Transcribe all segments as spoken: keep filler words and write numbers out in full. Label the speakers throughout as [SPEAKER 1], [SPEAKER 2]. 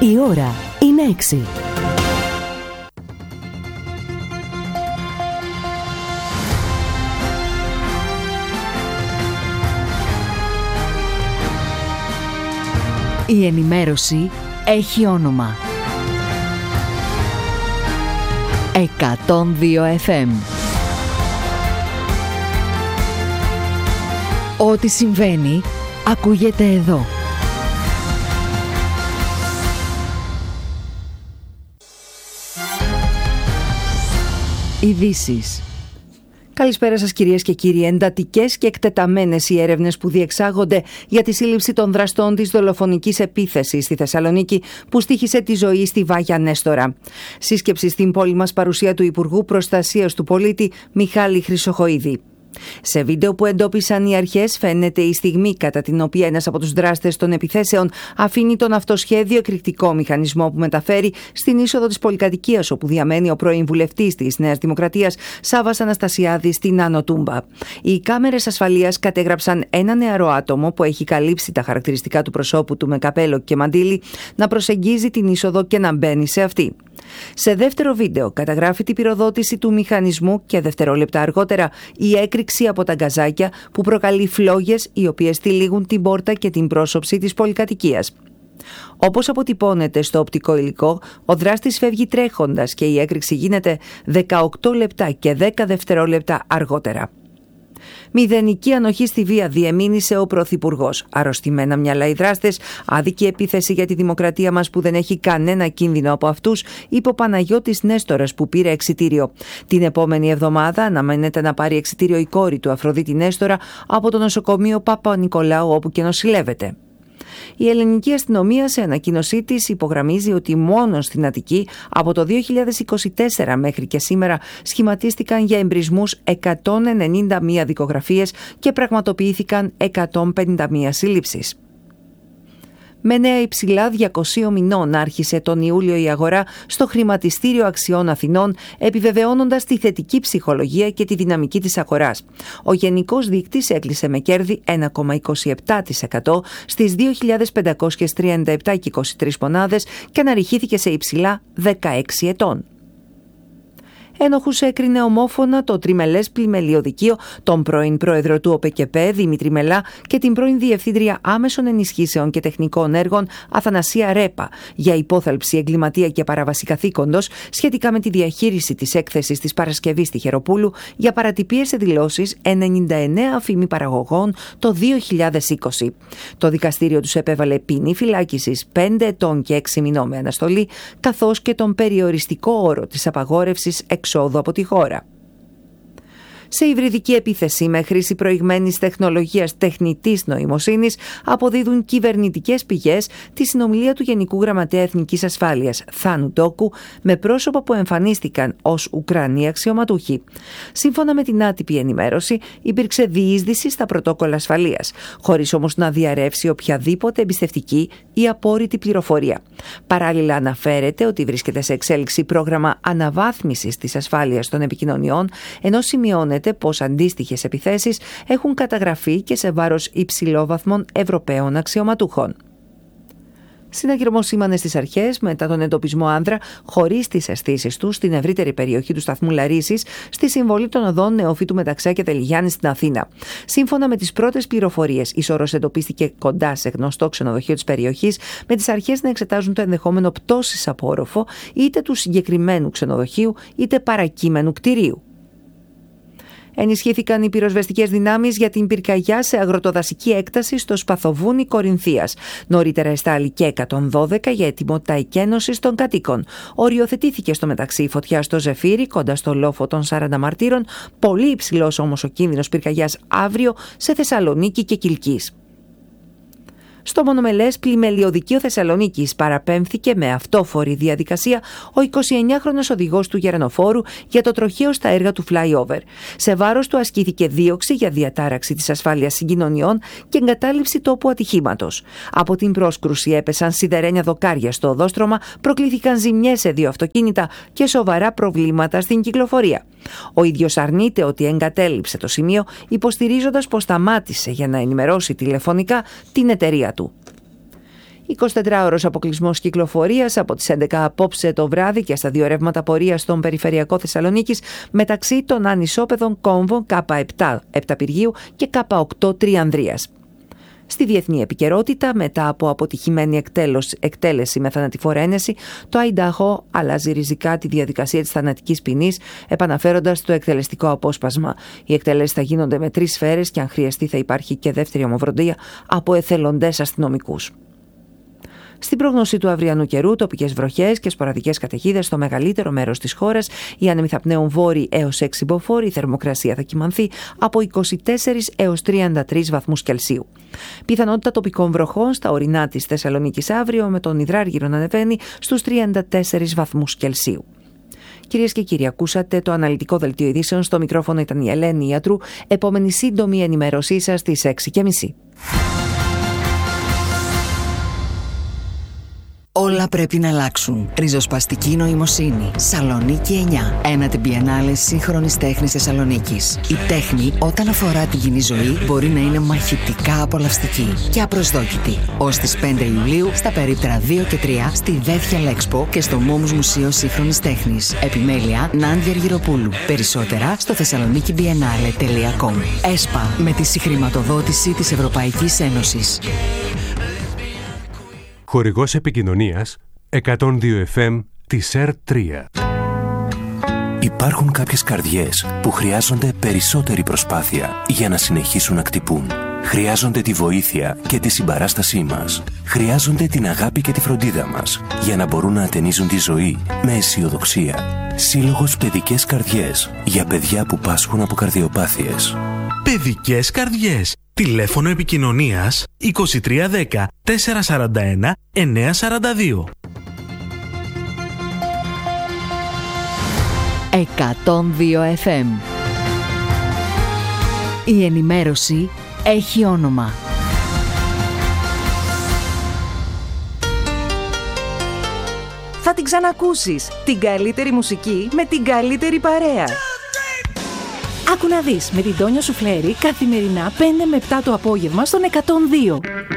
[SPEAKER 1] Η ώρα είναι έξι. Η ενημέρωση έχει όνομα. εκατόν δύο εφ εμ. Ό,τι συμβαίνει, ακούγεται εδώ. Ειδήσεις. Καλησπέρα σας κυρίες και κύριοι. Εντατικές και εκτεταμένες οι έρευνες που διεξάγονται για τη σύλληψη των δραστών της δολοφονικής επίθεσης στη Θεσσαλονίκη που στοίχησε τη ζωή στη Βάγια Νέστορα. Σύσκεψη στην πόλη μας παρουσία του Υπουργού Προστασίας του Πολίτη Μιχάλη Χρυσοχοΐδη. Σε βίντεο που εντόπισαν οι αρχές φαίνεται η στιγμή κατά την οποία ένας από τους δράστες των επιθέσεων αφήνει τον αυτοσχέδιο εκρηκτικό μηχανισμό που μεταφέρει στην είσοδο της πολυκατοικίας όπου διαμένει ο πρώην βουλευτής της Νέας Δημοκρατίας Σάββας Αναστασιάδης στην Άνω Τούμπα. Οι κάμερες ασφαλείας κατέγραψαν ένα νεαρό άτομο που έχει καλύψει τα χαρακτηριστικά του προσώπου του με καπέλο και μαντίλι να προσεγγίζει την είσοδο και να μπαίνει σε αυτή. Σε δεύτερο βίντεο καταγράφει την πυροδότηση του μηχανισμού και δευτερόλεπτα αργότερα η έκρηξη από τα γκαζάκια που προκαλεί φλόγες οι οποίες τυλίγουν την πόρτα και την πρόσωψη της πολυκατοικίας. Όπως αποτυπώνεται στο οπτικό υλικό, ο δράστης φεύγει τρέχοντας και η έκρηξη γίνεται δεκαοκτώ λεπτά και δέκα δευτερόλεπτα αργότερα. Μηδενική ανοχή στη βία διεμήνυσε ο Πρωθυπουργός. Αρρωστημένα μυαλά οι δράστες, άδικη επίθεση για τη δημοκρατία μας που δεν έχει κανένα κίνδυνο από αυτούς, είπε ο Παναγιώτης Νέστορας που πήρε εξιτήριο. Την επόμενη εβδομάδα αναμένεται να πάρει εξιτήριο η κόρη του Αφροδίτη Νέστορα από το νοσοκομείο Παπα-Νικολάου όπου και νοσηλεύεται. Η ελληνική αστυνομία σε ανακοίνωσή της υπογραμμίζει ότι μόνο στην Αττική από το δύο χιλιάδες είκοσι τέσσερα μέχρι και σήμερα σχηματίστηκαν για εμπρισμούς εκατόν ενενήντα μία δικογραφίες και πραγματοποιήθηκαν εκατόν πενήντα μία σύλληψεις. Με νέα υψηλά διακοσίων μηνών άρχισε τον Ιούλιο η αγορά στο Χρηματιστήριο Αξιών Αθηνών, επιβεβαιώνοντας τη θετική ψυχολογία και τη δυναμική της αγοράς. Ο γενικός δείκτης έκλεισε με κέρδη ένα κόμμα είκοσι επτά τοις εκατό στις δύο χιλιάδες πεντακόσιες τριάντα επτά κόμμα είκοσι τρεις μονάδες και αναρριχήθηκε σε υψηλά δεκαέξι ετών. Ένοχους έκρινε ομόφωνα το τριμελές πλημελιωδικείο, τον πρώην πρόεδρο του ΟΠΕΚΕΠΕ Δημήτρη Μελά και την πρώην διευθύντρια άμεσων ενισχύσεων και τεχνικών έργων Αθανασία Ρέπα για υπόθαλψη εγκληματία και παράβαση καθήκοντος σχετικά με τη διαχείριση της έκθεσης της Παρασκευής στη Χεροπούλου για παρατυπίες σε δηλώσεις ενενήντα εννέα αφημί παραγωγών το δύο χιλιάδες είκοσι. Το δικαστήριο τους επέβαλε ποινή φυλάκισης πέντε ετών και έξι μηνών με αναστολή, καθώς και τον περιοριστικό όρο της απαγόρευσης εξόδου από τη χώρα. Σε υβριδική επίθεση με χρήση προηγμένης τεχνολογίας τεχνητής νοημοσύνης αποδίδουν κυβερνητικές πηγές τη συνομιλία του Γενικού Γραμματέα Εθνικής Ασφάλειας Θάνου Ντόκου με πρόσωπα που εμφανίστηκαν ως Ουκρανοί αξιωματούχοι. Σύμφωνα με την άτυπη ενημέρωση, υπήρξε διείσδυση στα πρωτόκολλα ασφαλείας, χωρίς όμως να διαρρεύσει οποιαδήποτε εμπιστευτική ή απόρριτη πληροφορία. Παράλληλα, αναφέρεται ότι βρίσκεται σε εξέλιξη πρόγραμμα αναβάθμισης της ασφάλειας των επικοινωνιών, ενώ σημειώνεται πως αντίστοιχες επιθέσεις έχουν καταγραφεί και σε βάρος υψηλόβαθμων Ευρωπαίων αξιωματούχων. Συναγερμός σήμανε στις αρχές μετά τον εντοπισμό άνδρα χωρίς τις αισθήσεις του στην ευρύτερη περιοχή του σταθμού Λαρίσης στη συμβολή των οδών Νεοφύτου Μεταξά και Τελιγιάννη στην Αθήνα. Σύμφωνα με τις πρώτες πληροφορίες, η σωρός εντοπίστηκε κοντά σε γνωστό ξενοδοχείο της περιοχής, με τις αρχές να εξετάζουν το ενδεχόμενο πτώσης από όροφο είτε του συγκεκριμένου ξενοδοχείου είτε παρακείμενου κτηρίου. Ενισχύθηκαν οι πυροσβεστικές δυνάμεις για την πυρκαγιά σε αγροτοδασική έκταση στο Σπαθοβούνι Κορινθίας. Νωρίτερα εστάλει και εκατόν δώδεκα για ετοιμότητα εκένωσης των κατοίκων. Οριοθετήθηκε στο μεταξύ η φωτιά στο Ζεφύρι, κοντά στο λόφο των σαράντα μαρτύρων, πολύ υψηλός όμως ο κίνδυνος πυρκαγιάς αύριο σε Θεσσαλονίκη και Κιλκής. Στο μονομελές πλημελιωδικείο Θεσσαλονίκης παραπέμφθηκε με αυτόφορη διαδικασία ο εικοσιεννιάχρονος οδηγός του γερανοφόρου για το τροχαίο στα έργα του flyover. Σε βάρος του ασκήθηκε δίωξη για διατάραξη της ασφάλειας συγκοινωνιών και εγκατάλειψη τόπου ατυχήματος. Από την πρόσκρουση έπεσαν σιδερένια δοκάρια στο οδόστρωμα, προκλήθηκαν ζημιές σε δύο αυτοκίνητα και σοβαρά προβλήματα στην κυκλοφορία. Ο ίδιος αρνείται ότι εγκατέλειψε το σημείο, υποστηρίζοντας πως σταμάτησε για να ενημερώσει τηλεφωνικά την εταιρεία του. εικοσιτετράωρος αποκλεισμός κυκλοφορίας από τις έντεκα απόψε το βράδυ και στα δύο ρεύματα πορείας στον περιφερειακό Θεσσαλονίκης μεταξύ των ανισόπεδων Κόμβο Κ επτά Επταπηργίου και Κ οκτώ Τριανδρίας. Στη διεθνή επικαιρότητα, μετά από αποτυχημένη εκτέλεση, εκτέλεση με θανατηφόρα ένεση, το Αϊντάχο αλλάζει ριζικά τη διαδικασία της θανατικής ποινής, επαναφέροντας το εκτελεστικό απόσπασμα. Οι εκτελέσεις θα γίνονται με τρεις σφαίρες και αν χρειαστεί θα υπάρχει και δεύτερη ομοφροντία από εθελοντές αστυνομικούς. Στην πρόγνωση του αυριανού καιρού, τοπικές βροχές και σποραδικές καταιγίδες στο μεγαλύτερο μέρος της χώρας. Οι άνεμοι θα πνέουν βόρειοι έως έξι μποφόρ, η θερμοκρασία θα κυμανθεί από είκοσι τέσσερις έως τριάντα τρεις βαθμούς Κελσίου. Πιθανότητα τοπικών βροχών στα ορεινά της Θεσσαλονίκης αύριο, με τον υδράργυρο να ανεβαίνει στους τριάντα τέσσερις βαθμούς Κελσίου. Κυρίες και κύριοι, ακούσατε το αναλυτικό δελτίο ειδήσεων. Στο μικρόφωνο ήταν η Ελένη Ιατρού. Επόμενη σύντομη ενημέρωσή σας στις έξι και μισή.
[SPEAKER 2] Όλα πρέπει να αλλάξουν. Ριζοσπαστική νοημοσύνη. Σαλονίκη εννιά. Ένατη Biennale σύγχρονης τέχνης Θεσσαλονίκης. Η τέχνη, όταν αφορά την κοινή ζωή, μπορεί να είναι μαχητικά απολαυστική και απροσδόκητη. Ως τις πέντε Ιουλίου, στα περίπτερα δύο και τρία, στη Δέθια Λέξπο και στο Μόμους Μουσείο Σύγχρονης Τέχνης. Επιμέλεια Νάντια Αργυροπούλου. Περισσότερα στο θεσσαλονίκη μπιενάλε τελεία κομ. ΕΣΠΑ, με τη συγχρηματοδότηση της Ευρωπαϊκής Ένωσης.
[SPEAKER 3] Χορηγός επικοινωνίας εκατόν δύο εφ εμ της ΕΡ τρία.
[SPEAKER 4] Υπάρχουν κάποιες καρδιές που χρειάζονται περισσότερη προσπάθεια για να συνεχίσουν να χτυπούν. Χρειάζονται τη βοήθεια και τη συμπαράστασή μας. Χρειάζονται την αγάπη και τη φροντίδα μας για να μπορούν να ατενίζουν τη ζωή με αισιοδοξία. Σύλλογος Παιδικές Καρδιές για παιδιά που πάσχουν από καρδιοπάθειες.
[SPEAKER 5] Παιδικές Καρδιές. Τηλέφωνο επικοινωνίας είκοσι τρία δέκα τετρακόσια σαράντα ένα εννιακόσια σαράντα δύο.
[SPEAKER 2] εκατόν δύο εφ εμ. Η ενημέρωση έχει όνομα.
[SPEAKER 6] Θα την ξανακούσεις. Την καλύτερη μουσική με την καλύτερη παρέα. Άκου να δεις με την Τόνια Σουφλέρη καθημερινά πέντε με επτά το απόγευμα στον εκατόν δύο.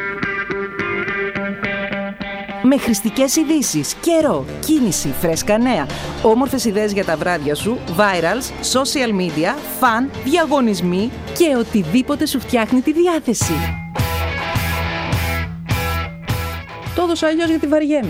[SPEAKER 6] Με χρηστικές ειδήσεις, καιρό, κίνηση, φρέσκα νέα, όμορφες ιδέες για τα βράδια σου, virals, social media, φαν, διαγωνισμοί και οτιδήποτε σου φτιάχνει τη διάθεση. Το έδωσα αλλιώς γιατί βαριέμαι.